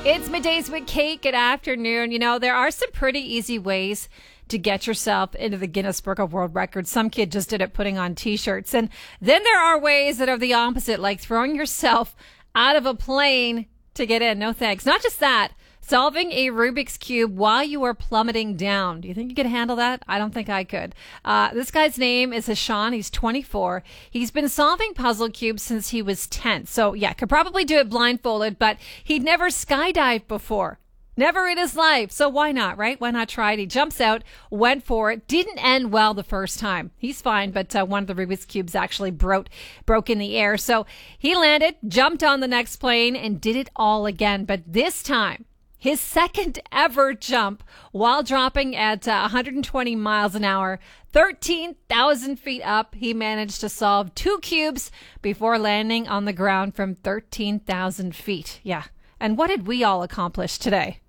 It's Middays with Kate. Good afternoon. You know, there are some pretty easy ways to get yourself into the Guinness Book of World Records. Some kid just did it putting on T-shirts. And then there are ways that are the opposite, like throwing yourself out of a plane to get in. No thanks. Not just that. Solving a Rubik's Cube while you are plummeting down. Do you think you could handle that? I don't think I could. This guy's name is Hashan. He's 24. He's been solving puzzle cubes since he was 10. So, yeah, could probably do it blindfolded, but he'd never skydived before. Never in his life. So why not, right? Why not try it? He jumps out, went for it, didn't end well the first time. He's fine, but one of the Rubik's Cubes actually broke in the air. So he landed, jumped on the next plane, and did it all again. But this time, his second ever jump while dropping at 120 miles an hour, 13,000 feet up, he managed to solve 2 cubes before landing on the ground from 13,000 feet. Yeah. And what did we all accomplish today?